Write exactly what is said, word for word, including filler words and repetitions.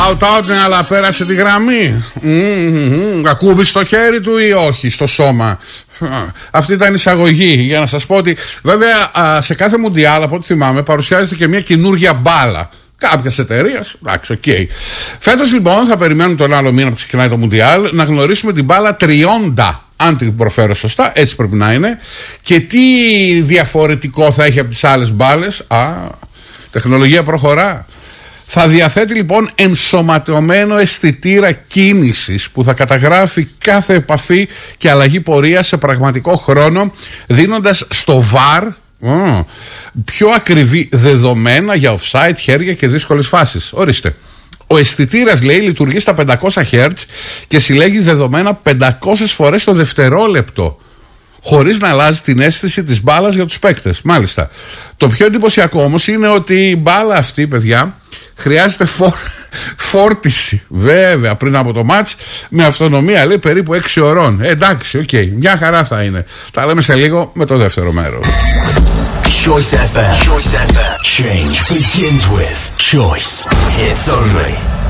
Out out, ναι, αλλά πέρασε τη γραμμή. Mm-hmm. Ακούμπη στο χέρι του ή όχι, στο σώμα. Αυτή ήταν η εισαγωγή για να σας πω ότι βέβαια σε κάθε Μουντιάλ, από ό,τι θυμάμαι, παρουσιάζεται και μια καινούργια μπάλα κάποιας εταιρείας. Εντάξει, οκ. Okay. Φέτος λοιπόν θα περιμένουμε τον άλλο μήνα που ξεκινάει το Μουντιάλ να γνωρίσουμε την μπάλα τριόντα. Αν την προφέρω σωστά, έτσι πρέπει να είναι. Και τι διαφορετικό θα έχει από τις άλλες μπάλες. Α, τεχνολογία προχωρά. Θα διαθέτει λοιπόν ενσωματωμένο αισθητήρα κίνησης που θα καταγράφει κάθε επαφή και αλλαγή πορείας σε πραγματικό χρόνο, δίνοντας στο βαρ mm, πιο ακριβή δεδομένα για offside, χέρια και δύσκολες φάσεις. Ορίστε. Ο αισθητήρας, λέει, λειτουργεί στα πεντακόσια χερτζ και συλλέγει δεδομένα πεντακόσιες φορές το δευτερόλεπτο, χωρίς να αλλάζει την αίσθηση της μπάλας για τους παίκτες. Μάλιστα. Το πιο εντυπωσιακό όμως είναι ότι η μπάλα αυτή, παιδιά, χρειάζεται φόρ, φόρτιση. Βέβαια, πριν από το μάτς, με αυτονομία, λέει, περίπου έξι ωρών. Ε, εντάξει, οκ, okay, μια χαρά θα είναι. Τα λέμε σε λίγο με το δεύτερο μέρος. Choice εφ εμ. Choice εφ εμ. Change begins with Choice. Hits only.